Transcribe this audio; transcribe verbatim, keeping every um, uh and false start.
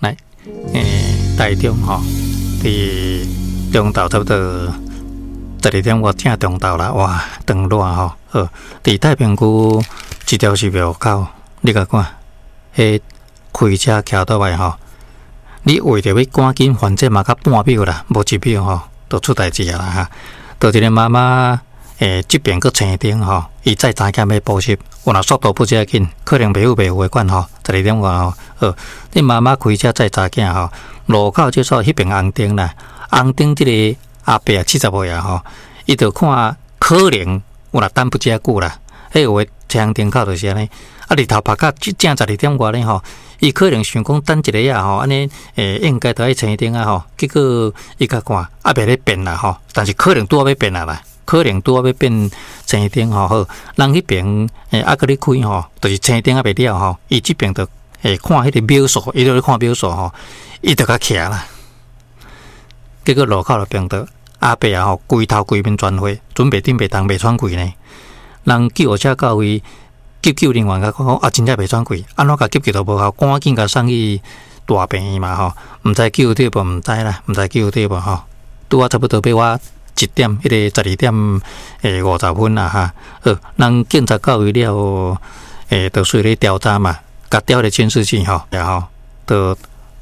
来，诶，台中吼，伫中昼差不多十二点外正中昼啦，哇，长热吼，好，伫太平区一条是庙口，你甲看，迄开车徛倒来吼，你为着要赶紧还这嘛，甲半秒啦，无一秒吼，就出代志啊啦哈，就一个妈妈。诶，这边个青灯吼，伊再早间要补习，有若速度不遮紧，可能袂有袂有诶款吼，十二点外吼，好，你妈妈开车再早间吼，路口即说迄边红灯啦，红灯即个阿伯七十岁啊吼，伊就看可能有若等不遮久啦，迄有诶青灯口就是安尼，啊日头拍甲正十二点外咧吼，伊可能想讲等一个啊吼，安尼诶应该着爱青灯啊吼，结果伊甲看啊袂咧变啦吼，但是可能拄仔要变啦啦。可能拄仔要变青灯吼，好，人迄边诶，啊，搁咧开吼，就是青灯啊，袂了吼，伊即边着诶看迄个秒数，伊就咧看秒数吼，伊着甲徛啦。结果路口就变着阿伯啊吼，规头规面全灰，准备顶袂动，袂喘气呢。人救护车到位，急救人员甲讲啊，真正袂喘气，安怎甲急救都无效，赶紧甲送去大病院嘛吼，毋知救得无，毋知啦，毋知救得无吼，拄啊差不多要我。一点，迄个十二點诶五十分啦哈，呃，人警察到位了，誒，就隨咧調查嘛，甲調咧監視器吼，然後就